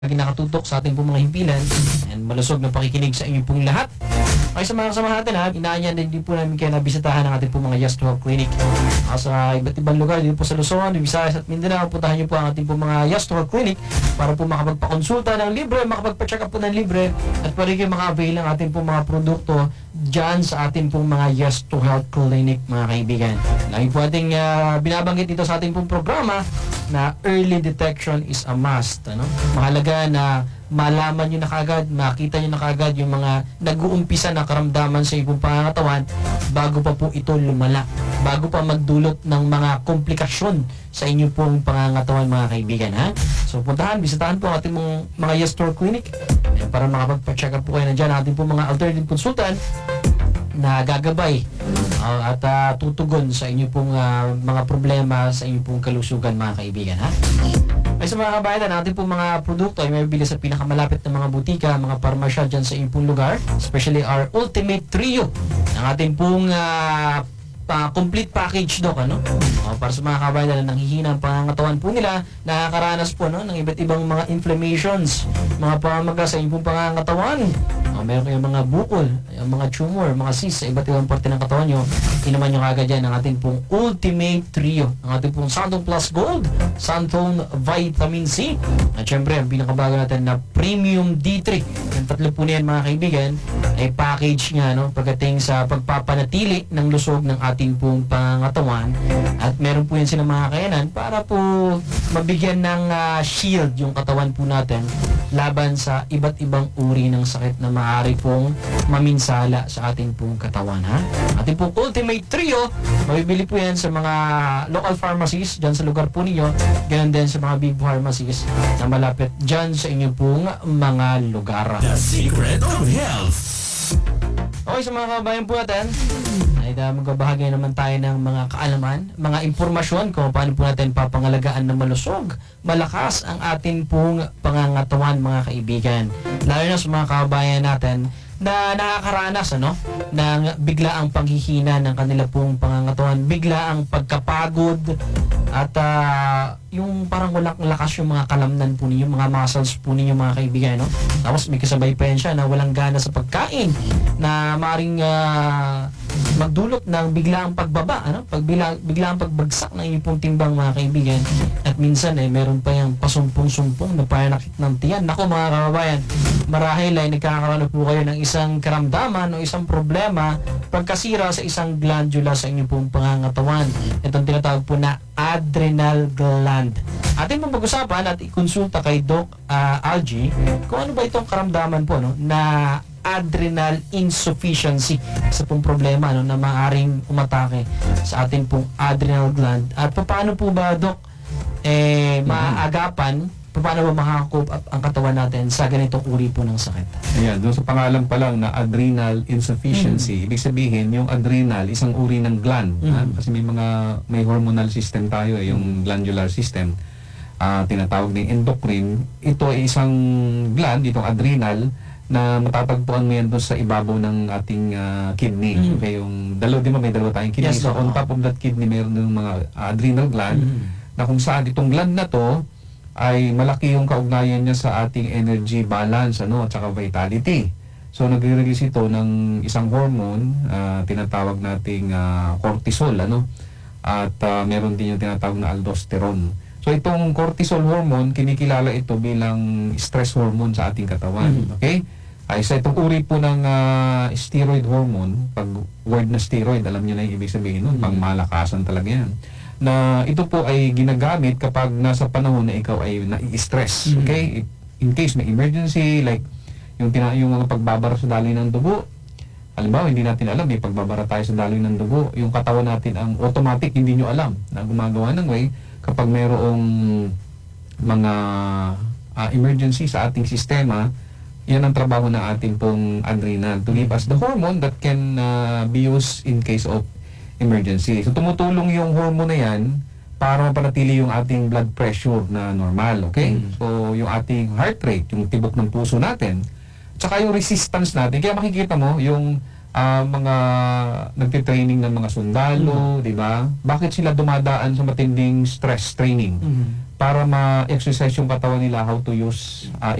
lagi nakatutok sa ating pong mga himpilan and malusog na pakikinig sa inyong pong lahat. Ay sa mga kasama natin inaanyan din po namin kayo na bisitahan ng ating pong mga Yes to Health Clinic. Sa iba't ibang lugar din po sa Luzon, Visayas at Mindanao, puntahan niyo po ang ating pong mga Yes to Health Clinic para po makapagpakonsulta ng libre, makapagpa-check up po ng libre at pwede kayo maka-avail ng ating pong mga produkto dyan sa ating pong mga Yes to Health Clinic, mga kaibigan. Lagi po ating binabanggit dito sa ating pong programa na early detection is a must. Mahalaga na malaman nyo na kagad, makita nyo na kagad yung mga nag-uumpisa na karamdaman sa iyong pangangatawan bago pa po ito lumala, bago pa magdulot ng mga komplikasyon sa inyong pong pangangatawan, mga kaibigan. So bisitahan po ang ating mga Yes to Health Clinic para makapagpa-check up po kayo na dyan ating pong mga alternative consultant na gagabay at tutugon sa inyo pong mga problema sa inyong pong kalusugan, mga kaibigan. Ay sa mga kabayan, natin pong mga produkto ay may bili sa pinakamalapit na mga butika, mga parmasya dyan sa inyong pong lugar, especially our Ultimate Trio ng ating pong complete package, Doc, para sa mga kabayan na nanghihina ang pangangatawan po nila, nakakaranas po ng iba't ibang mga inflammations, mga pamamaga sa inyong pong pangangatawan. Meron kayong mga bukol, mga tumor, mga cysts sa iba't ibang parte ng katawan nyo, inuman nyo kagad yan ang ating pong Ultimate Trio, ang ating pong Santone Plus Gold, Santone Vitamin C, at syempre ang pinakabago natin na Premium D3. Yung tatlo po niyan, mga kaibigan, ay package nga pagdating sa pagpapanatili ng lusog ng ating pong pangatawan, at meron po yan silang mga kakayanan para po mabigyan ng shield yung katawan po natin laban sa iba't ibang uri ng sakit na maaari pong maminsala sa ating pong katawan. Ating pong Ultimate Trio, mabibili po yan sa mga local pharmacies dyan sa lugar po ninyo, ganyan din sa mga big pharmacies na malapit dyan sa inyong pong mga lugar. The Secret of Health. Okay, sa mga kabayan po natin, ay magbabahagi naman tayo ng mga kaalaman, mga impormasyon kung paano po natin papangalagaan na malusog, malakas ang ating pong pangangatawan, mga kaibigan. Lalo na sa mga kabayan natin na nakakaranas ng biglaang paghihina ng kanila pong pangangatawan, biglaang pagkapagod, at yung parang walang lakas yung mga kalamnan po ninyo, mga muscles po ninyo, mga kaibigan. Tapos may kasabay pa yan siya na walang gana sa pagkain, na maring magdulot ng biglaang pagbaba, biglaang pagbagsak ng inyong pong timbang, mga kaibigan. At minsan meron pa yung pasumpong-sumpong na pananakit ng tiyan. Nako, mga kababayan, marahil ay nagkakaroon po kayo ng isang karamdaman o isang problema pagkasira sa isang glandula sa inyong pong pangangatawan. Itong tinatawag po na adrenal gland. Ating pong pag-usapan at ikonsulta kay Doc Algie kung ano ba itong karamdaman po na adrenal insufficiency, sa pong problema na maaaring umatake sa ating pong adrenal gland, at paano po ba, Doc, maaagapan, paano ba makakope up ang katawan natin sa ganitong uri po ng sakit? Ayan, doon sa pangalan pa lang na adrenal insufficiency, ibig sabihin yung adrenal, isang uri ng gland. Kasi may hormonal system tayo, yung glandular system, tinatawag ng endocrine. Ito ay isang gland, itong adrenal, na matatagpuan mo yan doon sa ibabaw ng ating kidney. Okay, yung may dalawa tayong kidney. Yes, so on top of that kidney, mayroon ng mga adrenal gland, na kung saan itong gland na to ay malaki yung kaugnayan niya sa ating energy balance at saka vitality. So nagre-release ito ng isang hormone, tinatawag nating cortisol, at meron din yung tinatawag na aldosterone. So itong cortisol hormone, kinikilala ito bilang stress hormone sa ating katawan. Okay? Ay sa itong uri po ng steroid hormone, pag word na steroid, alam niyo na yung ibig sabihin nun, pangmalakasan talaga yan. Na ito po ay ginagamit kapag nasa panahon na ikaw ay nai-stress. Okay? In case may emergency, like yung mga pagbabara sa daloy ng dugo. Halimbawa, hindi natin alam, may pagbabara tayo sa daloy ng dugo. Yung katawan natin ang automatic, hindi nyo alam na gumagawa ng way kapag mayroong mga emergency sa ating sistema. Yan ang trabaho ng ating pong adrenal, to give us the hormone that can be used in case of emergency. So tumutulong yung hormone na yan para mapanatili yung ating blood pressure na normal, okay? So yung ating heart rate, yung tibok ng puso natin, tsaka yung resistance natin. Kaya makikita mo yung mga nagtitraining ng mga sundalo, di ba? Bakit sila dumadaan sa matinding stress training? Para ma-exercise yung katawan nila how to use